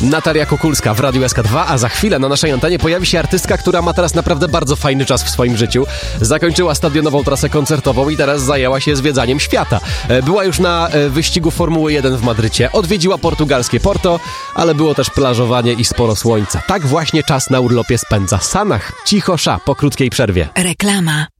Natalia Kukulska w Radiu SK2, a za chwilę na naszej antenie pojawi się artystka, która ma teraz naprawdę bardzo fajny czas w swoim życiu. Zakończyła stadionową trasę koncertową i teraz zajęła się zwiedzaniem świata. Była już na wyścigu Formuły 1 w Madrycie, odwiedziła portugalskie Porto, ale było też plażowanie i sporo słońca. Tak właśnie czas na urlopie spędza Sanach Cichosza po krótkiej przerwie. Reklama.